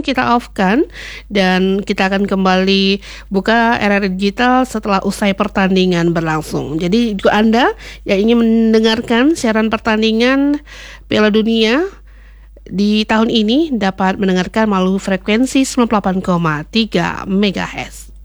kita off-kan dan kita akan kembali buka RRI Digital setelah usai pertandingan berlangsung. Jadi juga Anda yang ingin mendengarkan siaran pertandingan Piala Dunia di tahun ini dapat mendengarkan melalui frekuensi 98,3 MHz.